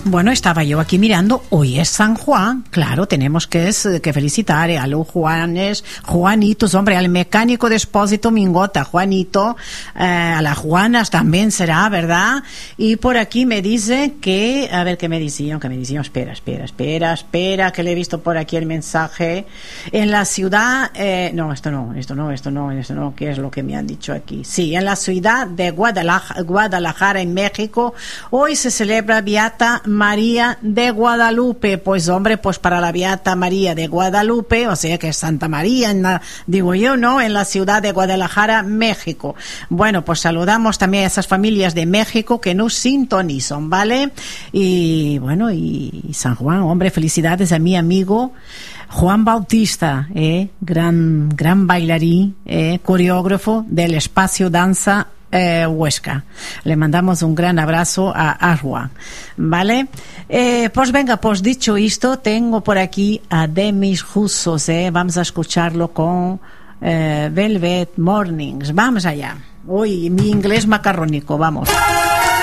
Bueno, estaba yo aquí mirando, hoy es San Juan, claro, tenemos que felicitar a los Juanitos, hombre, al mecánico de Expósito Mingota, Juanito, a las Juanas también será, ¿verdad? Y por aquí me dice que, a ver qué me decían, espera, que le he visto por aquí el mensaje. En la ciudad, no, esto no, ¿qué es lo que me han dicho aquí? Sí, en la ciudad de Guadalajara, en México, hoy se celebra Beata María de Guadalupe. Pues hombre, pues para la Beata María de Guadalupe, o sea que es Santa María, digo yo, ¿no? En la ciudad de Guadalajara, México. Bueno, pues saludamos también a esas familias de México que nos sintonizan, ¿vale? Y bueno, y San Juan, hombre, felicidades a mi amigo Juan Bautista, gran bailarín, coreógrafo del Espacio Danza Huesca. Le mandamos un gran abrazo a Juan, ¿vale? Pues venga, pues dicho esto, tengo por aquí a Demis Roussos, vamos a escucharlo con Velvet Mornings. Vamos allá. Uy, mi inglés macarrónico, vamos.